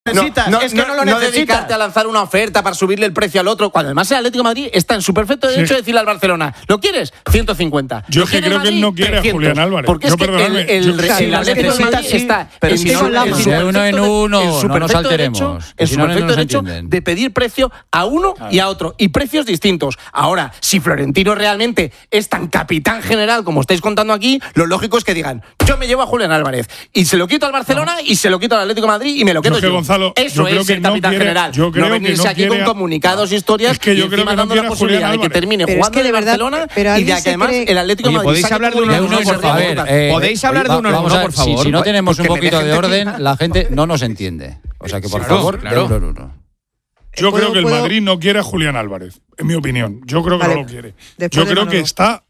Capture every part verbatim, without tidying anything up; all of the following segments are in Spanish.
necesitas, no, no, es que no, no lo no necesitas. dedicarte a lanzar una oferta para subirle el precio al otro, cuando además el Atlético de Madrid está en su perfecto derecho sí. de decirle al Barcelona, ¿lo quieres? ciento cincuenta. Yo que creo Madrid? que él no quiere trescientos. A Julián Álvarez. Porque es no, que el, el, yo, el, el, el Atlético de Madrid está pero si no hablamos de uno en uno, no nos alteremos. En su perfecto derecho de pedir precio a uno claro. y a otro, y precios distintos. Ahora, si Florentino realmente es tan capitán general como estáis contando aquí, lo lógico es que digan, yo me llevo a Julián Álvarez y se lo quito al Barcelona no. y se lo quito al Atlético de Madrid y me lo quedo yo. yo. Gonzalo, Eso yo es ser no capitán quiere, general. Yo creo no venirse que no aquí quiere, con comunicados, historias es que yo y encima creo que dando no la posibilidad de que termine pero jugando es que en Barcelona y de que además cree... el Atlético de Oye, Madrid. ¿podéis hablar de uno en uno, por favor? ¿Podéis hablar de uno en uno, por favor? Si, si no tenemos un poquito de orden, la gente no nos entiende. O sea que, por claro, favor, claro. de uno en uno. Yo creo que el Madrid no quiere a Julián Álvarez, en mi opinión. Yo creo que vale. no lo quiere. Después Yo creo que está,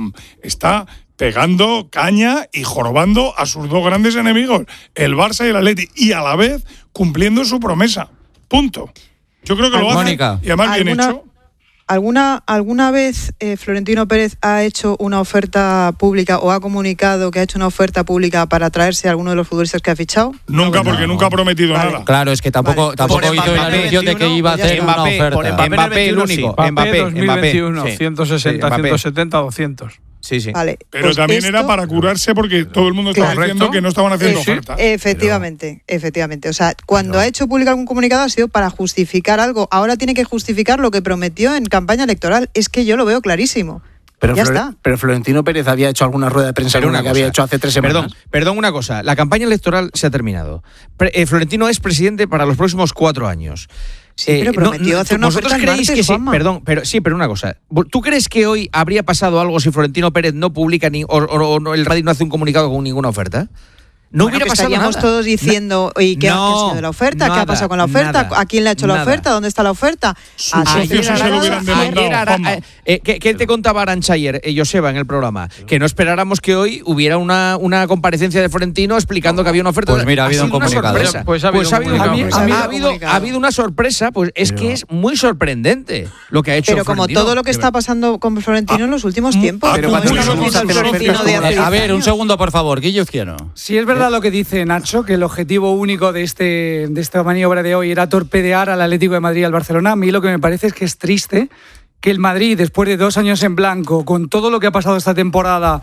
está pegando caña y jorobando a sus dos grandes enemigos, el Barça y el Atleti, y a la vez cumpliendo su promesa. Punto. Yo creo que lo hace Mónica. y además bien hecho. ¿Alguna, ¿Alguna vez eh, Florentino Pérez ha hecho una oferta pública o ha comunicado que ha hecho una oferta pública para traerse a alguno de los futbolistas que ha fichado? Nunca, no, porque no. nunca ha prometido vale. nada. Claro, es que tampoco, vale. tampoco hizo el anuncio de que iba a hacer Mbappé, una oferta. Por Mbappé, Mbappé el único. Mbappé, Mbappé dos mil veintiuno, Mbappé. ciento sesenta, sí, ciento setenta, doscientos. Sí, sí. Vale, pero pues también esto, era para curarse porque todo el mundo estaba Correcto. diciendo que no estaban haciendo sí, oferta. Efectivamente, pero, efectivamente. O sea, cuando pero, ha hecho público algún comunicado ha sido para justificar algo. Ahora tiene que justificar lo que prometió en campaña electoral. Es que yo lo veo clarísimo. Pero, ya Flore, está. pero Florentino Pérez había hecho alguna rueda de prensa una que había hecho hace tres semanas. Perdón, perdón una cosa. La campaña electoral se ha terminado. Pre, eh, Florentino es presidente para los próximos cuatro años. Sí, pero prometió eh, no, hacer una ¿Vosotros oferta creéis martes, que sí? Juanma. Perdón, pero sí, pero una cosa. ¿Tú crees que hoy habría pasado algo si Florentino Pérez no publica ni o, o, o el radio no hace un comunicado con ninguna oferta? No bueno, hubiera que pasado estaríamos nada. todos diciendo, ¿y qué, no, ¿qué ha sido de la oferta? nada, ¿Qué ha pasado con la oferta? nada, ¿A quién le ha hecho nada. la oferta? ¿Dónde está la oferta? Sus socios sí se lo hubieran demandado. Eh, eh, ¿qué, ¿Qué te contaba Arantxa ayer, eh, Joseba, en el programa? Que no esperáramos que hoy hubiera una, una comparecencia de Florentino explicando que había una oferta. Pues mira, ha habido un comunicado. Sorpresa. Pues ha habido, pues ha habido, un ha habido, comunicado. ha habido, ha habido una sorpresa, pues es Pero, que es muy sorprendente lo que ha hecho Pero como Florentino. todo lo que está pasando con Florentino en los últimos tiempos. pero no cuando es se lo empieza a mismo hacer Florentino de hace A diez ver, un años. segundo, por favor, Guillo Izquierdo. Si es verdad lo que dice Nacho, que el objetivo único de este de esta maniobra de hoy era torpedear al Atlético de Madrid y al Barcelona, a mí lo que me parece es que es triste que el Madrid, después de dos años en blanco, con todo lo que ha pasado esta temporada,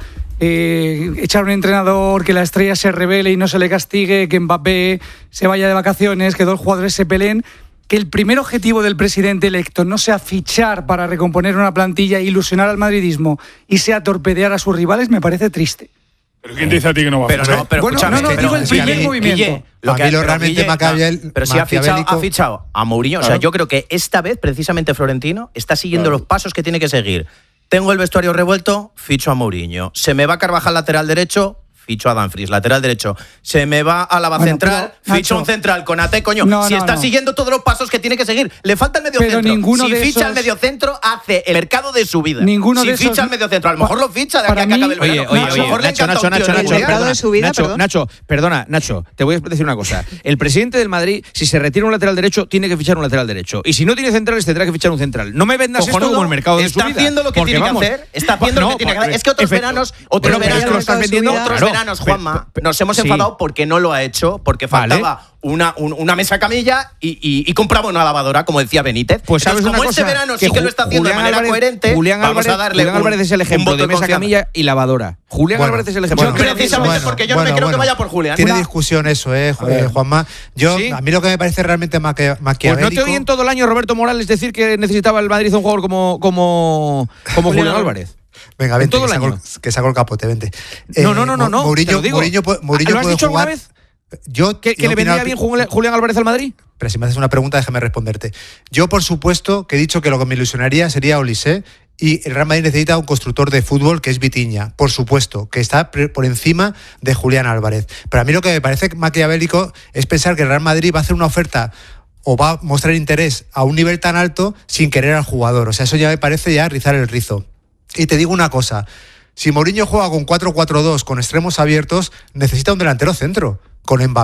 eh, echar a un entrenador, que la estrella se revele y no se le castigue, que Mbappé se vaya de vacaciones, que dos jugadores se peleen, que el primer objetivo del presidente electo no sea fichar para recomponer una plantilla e ilusionar al madridismo y sea torpedear a sus rivales, me parece triste. ¿Pero quién te dice a ti que no va a Pero hacer? no, pero Bueno, escúchame. no, no, pero, digo el sí, primer Guille, movimiento. Guille, lo que A mí lo pero realmente Guille, maquiavel- no, pero si ha fichado, maquiavélico- ha fichado a Mourinho, Claro. o sea, yo creo que esta vez precisamente Florentino está siguiendo Claro. los pasos que tiene que seguir. Tengo el vestuario revuelto, ficho a Mourinho. Se me va Carvajal lateral derecho, ficho a Dumfries, lateral derecho. Se me va a la base Bueno, central, pero, ficho a un Nacho, central con Ate, coño. no, si no, está no. siguiendo todos los pasos que tiene que seguir. Le falta el medio Pero centro. ninguno si de ficha esos- al medio centro, hace el mercado de su vida. Ninguno si de ficha esos- al medio centro, a lo mejor lo ficha de aquí Para a que mí- acabe el Oye, verano. oye, A lo oye, mejor le Nacho, encanta Nacho, un tío Nacho, de Nacho, Liga. mercado de perdona, su vida, Nacho, perdón. Nacho, perdona, Nacho, te voy a decir una cosa. El presidente del Madrid, si se retira un lateral derecho, tiene que fichar un lateral derecho. Y si no tiene centrales, tendrá que fichar un central. No me vendas esto Cojonudo, como el mercado de su está vida. haciendo lo que Porque, tiene vamos, que hacer, está haciendo no, lo que tiene que porque- hacer. Es que otros efe- veranos, otros Pero, pero es que lo veranos, estás vendiendo, otros claro. veranos, Juanma, Pe- pe- nos hemos sí. enfadado porque no lo ha hecho, porque Vale. faltaba una, un- una mesa camilla y, y, y compraba una lavadora, como decía Benítez. Pues sabes Entonces, una como cosa, este verano sí que Ju- lo está haciendo Julián de manera Álvarez- coherente, Julián vamos Álvarez, a darle Julián un, Álvarez es el un ejemplo voto de mesa confianza. camilla y lavadora. Julián Bueno, Álvarez es el ejemplo. Yo Bueno, precisamente bueno, porque yo no me bueno, creo que bueno. vaya por Julián. Tiene Una- discusión eso, eh, eh, Juanma. Yo, ¿Sí? a mí lo que me parece realmente maqui- Pues maquiavélico... no te oí en todo el año Roberto Morales decir que necesitaba el Madrid un jugador como, como, como Julián Álvarez. Venga, vente, todo que el saco, año. que saco el capote, vente. No, no, no, no, no, Mourinho, te lo digo. Mourinho, pu- Mourinho ¿Lo has puede dicho jugar... alguna vez? Yo, ¿Que, que yo le opinaba- vendría bien Julián Julián Álvarez al Madrid? Pero si me haces una pregunta, déjame responderte. Yo, por supuesto, que he dicho que lo que me ilusionaría sería Olise, y el Real Madrid necesita un constructor de fútbol que es Vitinha, por supuesto, que está pre- por encima de Julián Álvarez. Pero a mí lo que me parece maquiavélico es pensar que el Real Madrid va a hacer una oferta o va a mostrar interés a un nivel tan alto sin querer al jugador. O sea, eso ya me parece ya rizar el rizo. Y te digo una cosa, si Mourinho juega con cuatro cuatro dos, con extremos abiertos, necesita un delantero centro, con Mbappé.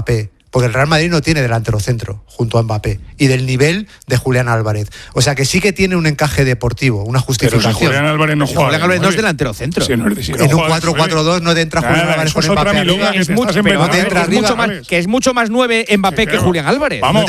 porque el Real Madrid no tiene delantero centro junto a Mbappé y del nivel de Julián Álvarez. O sea que sí que tiene un encaje deportivo, una justificación. Pero si Julián Álvarez no juega. Julián Álvarez no es delantero centro. Si no, si no en un cuatro cuatro dos no te entra Julián Nada, Álvarez eso con es otra Mbappé milonga arriba. que Es te mucho, estás pero inventando. es mucho más, que es mucho más nueve Mbappé Sí, que claro. Julián Álvarez. Vamos.